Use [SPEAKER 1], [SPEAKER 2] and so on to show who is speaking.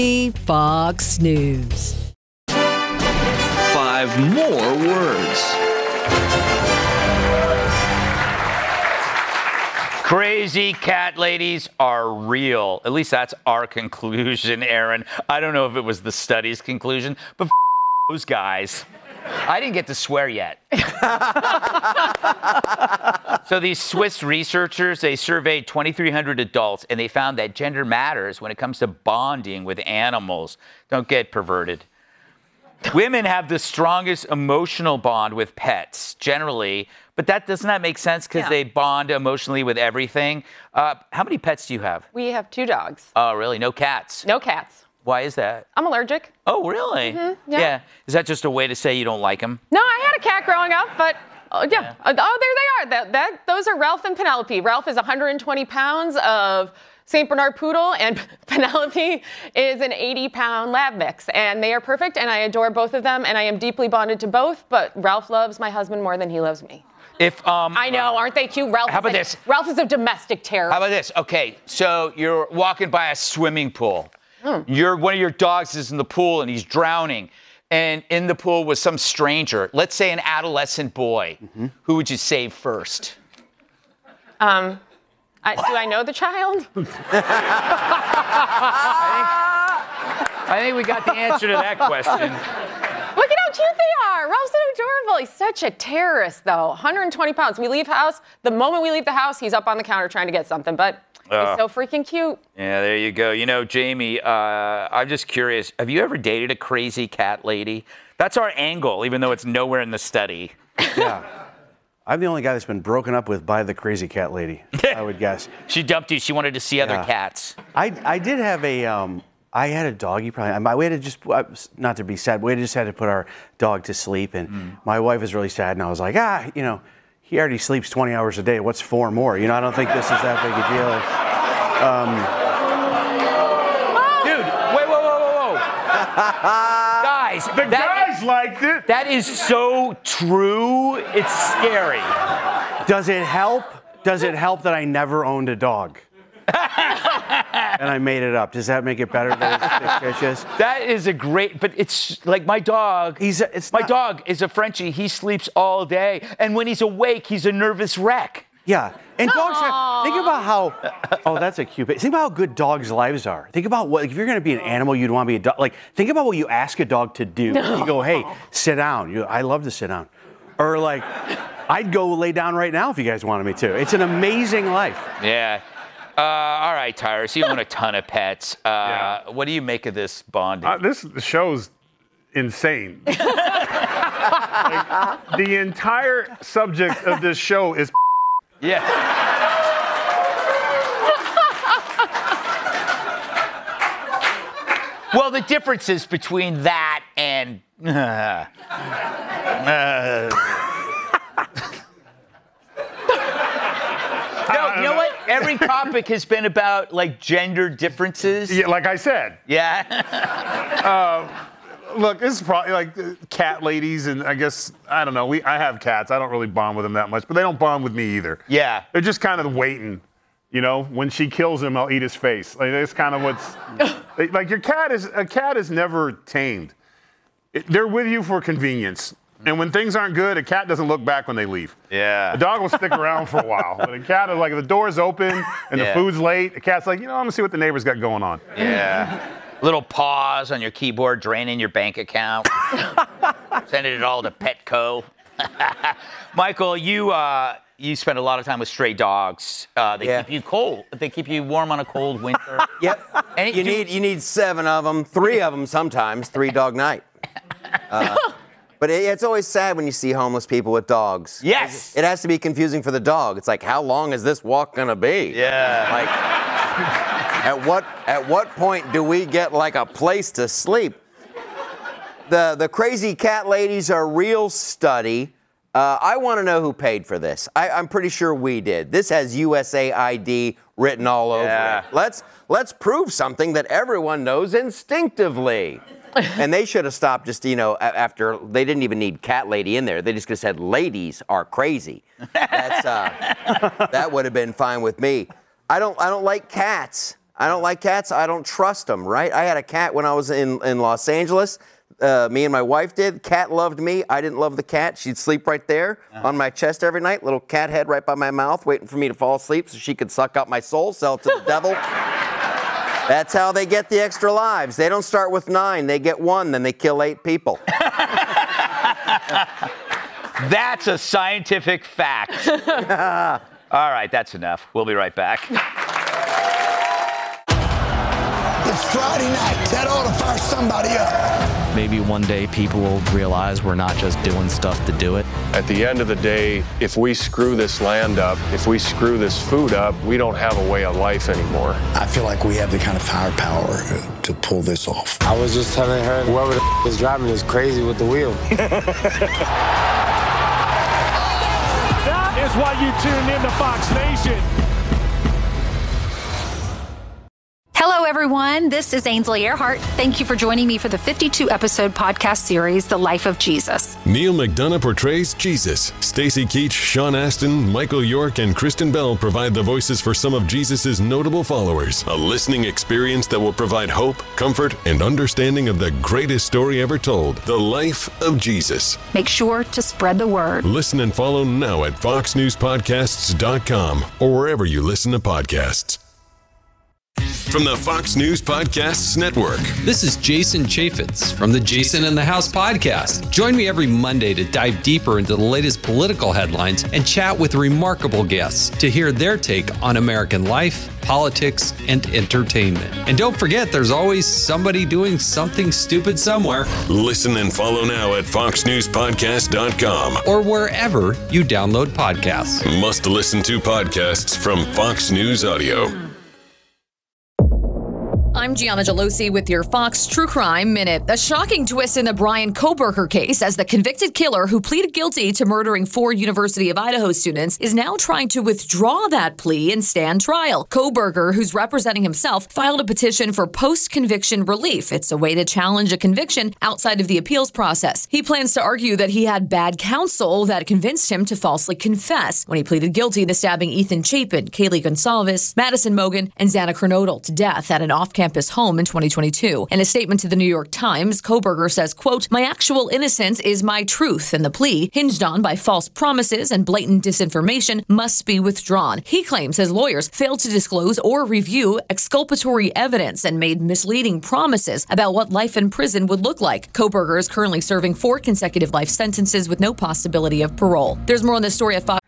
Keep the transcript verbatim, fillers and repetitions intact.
[SPEAKER 1] Fox News.
[SPEAKER 2] Five more words.
[SPEAKER 3] Crazy cat ladies are real. At least that's our conclusion, Aaron. I don't know if it was the study's conclusion, but f- those guys. I didn't get to swear yet. So these Swiss researchers, they surveyed twenty-three hundred adults, and they found that gender matters when it comes to bonding with animals. Don't get perverted. Women have the strongest emotional bond with pets, generally, but that does not make sense because
[SPEAKER 4] Yeah.
[SPEAKER 3] they bond emotionally with everything. Uh, how many pets do you have?
[SPEAKER 4] We have two dogs.
[SPEAKER 3] Oh, really? No cats?
[SPEAKER 4] No cats.
[SPEAKER 3] Why is that?
[SPEAKER 4] I'm allergic.
[SPEAKER 3] Oh, really?
[SPEAKER 4] Mm-hmm, yeah.
[SPEAKER 3] Is that just a way to say you don't like them?
[SPEAKER 4] No, I had a cat growing up, but oh, yeah.
[SPEAKER 3] Yeah.
[SPEAKER 4] Uh, Oh, there they are. That, that, those are Ralph and Penelope. Ralph is one hundred twenty pounds of Saint Bernard Poodle, and Penelope is an eighty pound lab mix. And they are perfect, and I adore both of them, and I am deeply bonded to both, but Ralph loves my husband more than he loves me.
[SPEAKER 3] If um,
[SPEAKER 4] I know, aren't they cute? Ralph
[SPEAKER 3] How
[SPEAKER 4] is
[SPEAKER 3] about
[SPEAKER 4] a,
[SPEAKER 3] this?
[SPEAKER 4] Ralph is a domestic terror.
[SPEAKER 3] How about this? Okay, so you're walking by a swimming pool.
[SPEAKER 4] Hmm.
[SPEAKER 3] You're one of your dogs is in the pool and he's drowning. And in the pool was some stranger, let's say an adolescent boy. Mm-hmm. Who would you save first?
[SPEAKER 4] Um, I, do I know the child?
[SPEAKER 3] I think we got the answer to that question.
[SPEAKER 4] Look at how cute they are. Ralph's so adorable. He's such a terrorist, though. one hundred twenty pounds. We leave house. The moment we leave the house, he's up on the counter trying to get something. But
[SPEAKER 3] Uh.
[SPEAKER 4] he's so freaking cute.
[SPEAKER 3] Yeah, there you go. You know, Jamie, uh, I'm just curious. Have you ever dated a crazy cat lady? That's our angle, even though it's nowhere in the study.
[SPEAKER 5] Yeah. I'm the only guy that's been broken up with by the crazy cat lady, I would guess.
[SPEAKER 3] She dumped you. She wanted to see other
[SPEAKER 5] Yeah.
[SPEAKER 3] cats.
[SPEAKER 5] I, I did have a, um, I had a doggy probably. My, we had to just, uh, not to be sad, we just had to put our dog to sleep. And
[SPEAKER 3] Mm.
[SPEAKER 5] my wife was really sad. And I was like, ah, you know, he already sleeps twenty hours a day. What's four more? You know, I don't think this is that big a deal. Um,
[SPEAKER 3] Dude, wait, whoa, whoa, whoa, whoa. Guys,
[SPEAKER 6] The
[SPEAKER 3] that,
[SPEAKER 6] guys liked it.
[SPEAKER 3] that is so true. It's scary.
[SPEAKER 5] Does it help? Does it help that I never owned a dog? And I made it up. Does that make it better that it's fictitious?
[SPEAKER 3] That is a great, but it's like my dog.
[SPEAKER 5] He's a, it's
[SPEAKER 3] my
[SPEAKER 5] not-
[SPEAKER 3] dog is a Frenchie. He sleeps all day. And when he's awake, he's a nervous wreck.
[SPEAKER 5] Yeah, and dogs have, think about how, oh, that's a cute, think about how good dogs' lives are. Think about what, if you're going to be an animal, you'd want to be a dog. Like, think about what you ask a dog to do. No. You go, hey, sit down. You, I love to sit down. Or like, I'd go lay down right now if you guys wanted me to. It's an amazing life.
[SPEAKER 3] Yeah. Uh, all right, Tyrus, you own a ton of pets. Uh,
[SPEAKER 6] Yeah.
[SPEAKER 3] What do you make of this bonding?
[SPEAKER 6] Uh, this show's insane. Like, the entire subject of this show is
[SPEAKER 3] yeah. Well, the differences between that and. Uh, uh, no, you know what? Every topic has been about like gender differences.
[SPEAKER 6] yeah, like I said.
[SPEAKER 3] Yeah.
[SPEAKER 6] Look, this is probably like uh, cat ladies, and I guess I don't know. We I have cats. I don't really bond with them that much, but they don't bond with me either.
[SPEAKER 3] Yeah.
[SPEAKER 6] They're just kind of waiting. You know, when she kills him, I'll eat his face. Like that's kind of what's they- like your cat is a cat is never tamed. It, they're with you for convenience, and when things aren't good, a cat doesn't look back when they leave.
[SPEAKER 3] Yeah.
[SPEAKER 6] A dog will stick around for a while, but a cat is like if the door's open and
[SPEAKER 3] Yeah.
[SPEAKER 6] the food's late, a cat's like, you know, I'm gonna see what the neighbors got going on.
[SPEAKER 3] Yeah. Little pause on your keyboard, draining your bank account, sending it all to Petco. Michael, you uh, you spend a lot of time with stray dogs. Uh, they
[SPEAKER 7] Yeah.
[SPEAKER 3] keep you cold. They keep you warm on a cold winter.
[SPEAKER 7] Yep.
[SPEAKER 3] And
[SPEAKER 7] You
[SPEAKER 3] do-
[SPEAKER 7] need you need seven of them, three of them sometimes, three dog night. Uh, but it, it's always sad when you see homeless people with dogs.
[SPEAKER 3] Yes.
[SPEAKER 7] It has to be confusing for the dog. It's like, how long is this walk gonna be?
[SPEAKER 3] Yeah.
[SPEAKER 7] Like, at what at what point do we get like a place to sleep? The the crazy cat ladies are a real study. Uh, I want to know who paid for this. I, I'm pretty sure we did. This has U S A I D written all over
[SPEAKER 3] Yeah.
[SPEAKER 7] it. Let's let's prove something that everyone knows instinctively. And they should have stopped just, you know, a- after they didn't even need cat lady in there. They just could have said ladies are crazy. That's uh, that would have been fine with me. I don't I don't like cats. I don't like cats. I don't trust them, right? I had a cat when I was in, in Los Angeles. Uh, me and my wife did. Cat loved me. I didn't love the cat. She'd sleep right there uh-huh. on my chest every night. Little cat head right by my mouth, waiting for me to fall asleep so she could suck out my soul, sell it to the devil. That's how they get the extra lives. They don't start with nine. They get one, then they kill eight people.
[SPEAKER 3] That's a scientific fact. All right, that's enough. We'll be right back.
[SPEAKER 1] It's Friday night. That ought to fire somebody up.
[SPEAKER 8] Maybe one day people will realize we're not just doing stuff to do it.
[SPEAKER 9] At the end of the day, if we screw this land up, if we screw this food up, we don't have a way of life anymore.
[SPEAKER 1] I feel like we have the kind of firepower to pull this off.
[SPEAKER 10] I was just telling her, whoever the f- is driving is crazy with the wheel.
[SPEAKER 11] That is why you tuned into Fox Nation.
[SPEAKER 12] Hello, everyone. This is Ainsley Earhart. Thank you for joining me for the fifty-two episode podcast series, The Life of Jesus.
[SPEAKER 13] Neil McDonough portrays Jesus. Stacy Keach, Sean Astin, Michael York, and Kristen Bell provide the voices for some of Jesus' notable followers. A listening experience that will provide hope, comfort, and understanding of the greatest story ever told, The Life of Jesus.
[SPEAKER 12] Make sure to spread the word.
[SPEAKER 13] Listen and follow now at fox news podcasts dot com or wherever you listen to podcasts. From the Fox News Podcasts Network.
[SPEAKER 14] This is Jason Chaffetz from the Jason in the House podcast. Join me every Monday to dive deeper into the latest political headlines and chat with remarkable guests to hear their take on American life, politics, and entertainment. And don't forget, there's always somebody doing something stupid somewhere.
[SPEAKER 13] Listen and follow now at fox news podcast dot com
[SPEAKER 14] or wherever you download podcasts.
[SPEAKER 13] Must listen to podcasts from Fox News Audio.
[SPEAKER 15] I'm Gianna Gelosi with your Fox True Crime Minute. A shocking twist in the Bryan Kohberger case as the convicted killer who pleaded guilty to murdering four University of Idaho students is now trying to withdraw that plea and stand trial. Kohberger, who's representing himself, filed a petition for post-conviction relief. It's a way to challenge a conviction outside of the appeals process. He plans to argue that he had bad counsel that convinced him to falsely confess when he pleaded guilty to stabbing Ethan Chapin, Kaylee Gonsalves, Madison Mogen, and Xana Kernodle to death at an off-campus home in twenty twenty-two. In a statement to the New York Times, Kohberger says, quote, "My actual innocence is my truth, and the plea, hinged on by false promises and blatant disinformation, must be withdrawn." He claims his lawyers failed to disclose or review exculpatory evidence and made misleading promises about what life in prison would look like. Kohberger is currently serving four consecutive life sentences with no possibility of parole. There's more on this story at Fox.